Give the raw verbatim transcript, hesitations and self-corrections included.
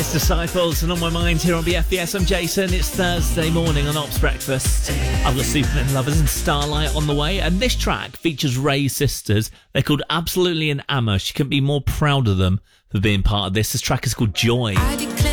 It's Disciples and On My Mind here on B F B S. I'm Jason. It's Thursday morning on Ops Breakfast. I've got Superman Lovers and Starlight on the way, and this track features Ray's sisters. They're called Absolutely an Amma. She couldn't be more proud of them for being part of this. This track is called Joy. I